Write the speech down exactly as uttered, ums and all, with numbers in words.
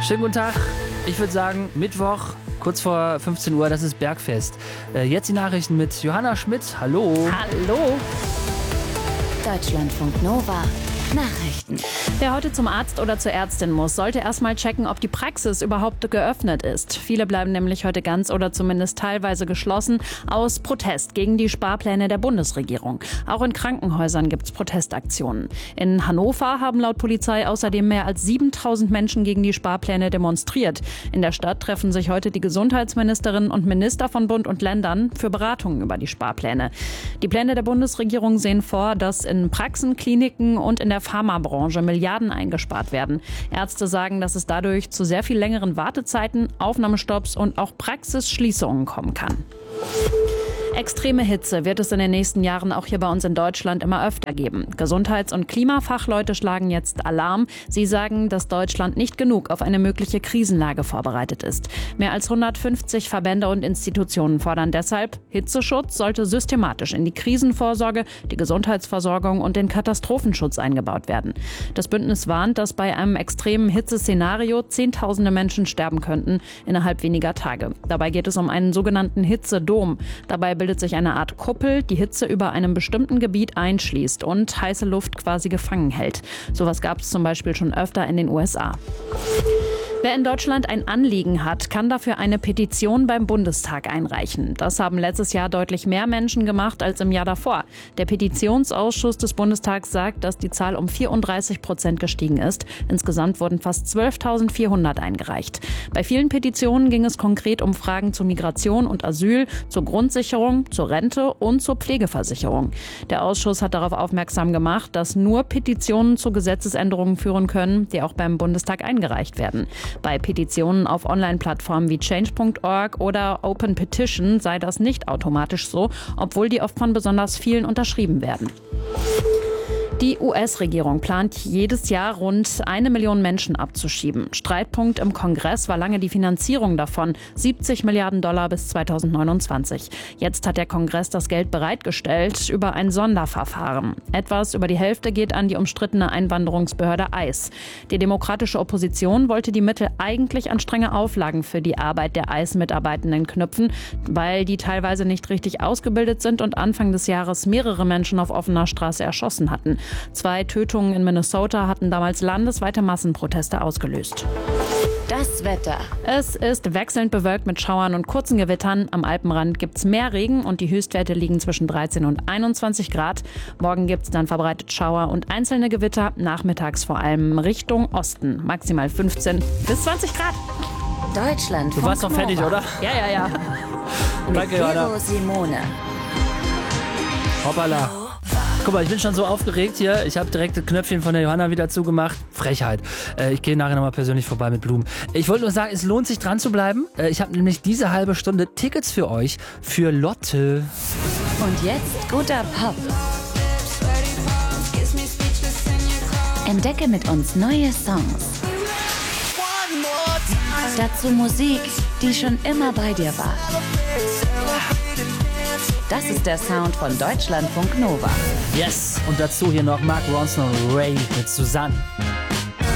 Schönen guten Tag. Ich würde sagen, Mittwoch, kurz vor fünfzehn Uhr, das ist Bergfest. Äh, jetzt die Nachrichten mit Johanna Schmidt. Hallo. Hallo. Deutschlandfunk Nova. Nachrichten. Wer heute zum Arzt oder zur Ärztin muss, sollte erstmal checken, ob die Praxis überhaupt geöffnet ist. Viele bleiben nämlich heute ganz oder zumindest teilweise geschlossen aus Protest gegen die Sparpläne der Bundesregierung. Auch in Krankenhäusern gibt es Protestaktionen. In Hannover haben laut Polizei außerdem mehr als siebentausend Menschen gegen die Sparpläne demonstriert. In der Stadt treffen sich heute die Gesundheitsministerinnen und Minister von Bund und Ländern für Beratungen über die Sparpläne. Die Pläne der Bundesregierung sehen vor, dass in Praxen, Kliniken und in der Pharmabranche Milliarden eingespart werden. Ärzte sagen, dass es dadurch zu sehr viel längeren Wartezeiten, Aufnahmestopps und auch Praxisschließungen kommen kann. Extreme Hitze wird es in den nächsten Jahren auch hier bei uns in Deutschland immer öfter geben. Gesundheits- und Klimafachleute schlagen jetzt Alarm. Sie sagen, dass Deutschland nicht genug auf eine mögliche Krisenlage vorbereitet ist. Mehr als hundertfünfzig Verbände und Institutionen fordern deshalb, Hitzeschutz sollte systematisch in die Krisenvorsorge, die Gesundheitsversorgung und den Katastrophenschutz eingebaut werden. Das Bündnis warnt, dass bei einem extremen Hitzeszenario Zehntausende Menschen sterben könnten innerhalb weniger Tage. Dabei geht es um einen sogenannten Hitzedom. Dabei bildet sich eine Art Kuppel, die Hitze über einem bestimmten Gebiet einschließt und heiße Luft quasi gefangen hält. Sowas gab es zum Beispiel schon öfter in den U S A. Wer in Deutschland ein Anliegen hat, kann dafür eine Petition beim Bundestag einreichen. Das haben letztes Jahr deutlich mehr Menschen gemacht als im Jahr davor. Der Petitionsausschuss des Bundestags sagt, dass die Zahl um vierunddreißig Prozent gestiegen ist. Insgesamt wurden fast zwölftausendvierhundert eingereicht. Bei vielen Petitionen ging es konkret um Fragen zu Migration und Asyl, zur Grundsicherung, zur Rente und zur Pflegeversicherung. Der Ausschuss hat darauf aufmerksam gemacht, dass nur Petitionen zu Gesetzesänderungen führen können, die auch beim Bundestag eingereicht werden. Bei Petitionen auf Online-Plattformen wie change punkt org oder Open Petition sei das nicht automatisch so, obwohl die oft von besonders vielen unterschrieben werden. Die U S-Regierung plant jedes Jahr rund eine Million Menschen abzuschieben. Streitpunkt im Kongress war lange die Finanzierung davon, siebzig Milliarden Dollar bis zweitausendneunundzwanzig. Jetzt hat der Kongress das Geld bereitgestellt über ein Sonderverfahren. Etwas über die Hälfte geht an die umstrittene Einwanderungsbehörde I C E. Die demokratische Opposition wollte die Mittel eigentlich an strenge Auflagen für die Arbeit der I C E-Mitarbeitenden knüpfen, weil die teilweise nicht richtig ausgebildet sind und Anfang des Jahres mehrere Menschen auf offener Straße erschossen hatten. Zwei Tötungen in Minnesota hatten damals landesweite Massenproteste ausgelöst. Das Wetter. Es ist wechselnd bewölkt mit Schauern und kurzen Gewittern. Am Alpenrand gibt es mehr Regen und die Höchstwerte liegen zwischen dreizehn und einundzwanzig Grad. Morgen gibt es dann verbreitet Schauer und einzelne Gewitter, nachmittags vor allem Richtung Osten. Maximal fünfzehn bis zwanzig Grad. Deutschlandfunk Du warst doch fertig, Nova. oder? Ja, ja, ja. Mit Danke, Johanna. Vero Simone. Hoppala. Guck mal, ich bin schon so aufgeregt hier. Ich habe direkt das Knöpfchen von der Johanna wieder zugemacht. Frechheit. Äh, ich gehe nachher nochmal persönlich vorbei mit Blumen. Ich wollte nur sagen, es lohnt sich dran zu bleiben. Äh, ich habe nämlich diese halbe Stunde Tickets für euch für Lotte. Und jetzt guter Pop. Entdecke mit uns neue Songs. Dazu Musik, die schon immer bei dir war. Das ist der Sound von Deutschlandfunk Nova. Yes! Und dazu hier noch Mark Ronson und Ray mit Susanne.